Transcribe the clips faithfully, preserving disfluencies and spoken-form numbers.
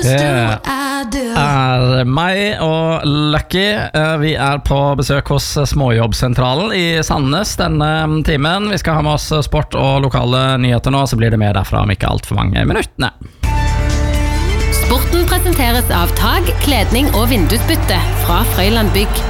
Det er meg og Lucky. Vi er på besøk hos Småjobbsentralen i Sandnes denne timen. Vi skal ha med oss sport og lokale nyheter nå, så blir det mer derfra om ikke alt for mange minuttene. Sporten presenteres av Tag, kledning og vindusbytte fra Frøyland Bygg.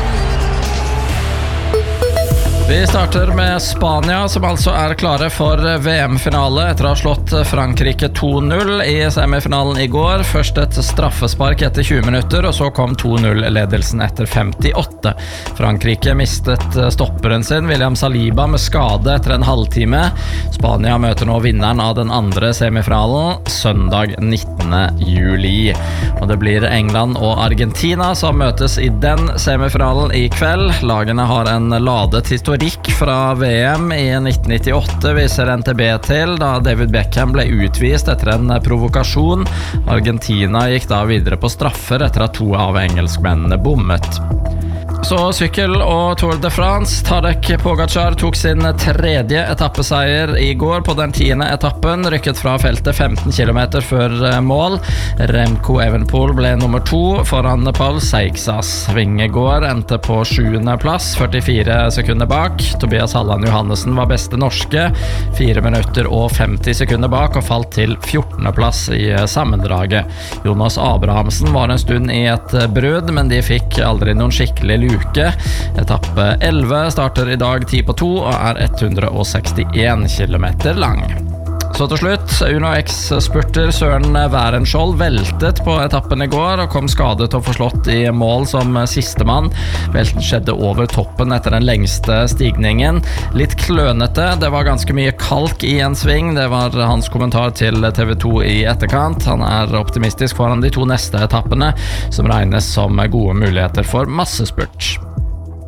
Vi starter med Spania, som altså er klare for V M-finale etter å ha slått Frankrike to null i semifinalen i går. Først et straffespark etter tjue minutter, og så kom to null-ledelsen etter femtiåtte. Frankrike mistet stopperen sin, William Saliba, med skade etter en halvtime. Spania møter nå vinneren av den andre semifinalen, søndag nittende juli. Og det blir England og Argentina som møtes i den semifinalen i kveld. Lagene har en ladet historie fra V M i nitten nittiåtte, viser N T B til, da David Beckham ble utvist etter en provokasjon. Argentina gikk da videre på straffer etter at to av engelskmennene bommet. Så sykkel og Tour de France. Tadej Pogacar tok sin tredje etappeseier i går på den tiende etappen, rykket fra feltet femten kilometer før mål. Remco Evenepoel ble nummer to foran Paul Seixas. Vingegaard endte på sjuende plass, førtifire sekunder bak. Tobias Halland Johannessen var beste norske, fire minutter og femti sekunder bak, og falt til fjortende plass i sammendraget. Jonas Abrahamsen var en stund i et brudd, men de fikk aldri noen skikkelig uke. Etappe elleve starter i dag ti på to og er hundre og sekstien kilometer lang. Så til slutt, Uno X-spurter Søren Værenskjold veltet på etappen i går og kom skadet og forslått i mål som sistemann. Velten skjedde over toppen etter den lengste stigningen. Litt klønete, det var ganske mye kalk i en sving. Det var hans kommentar til T V to i etterkant. Han er optimistisk foran de to neste etappene, som regnes som gode muligheter for massespurt.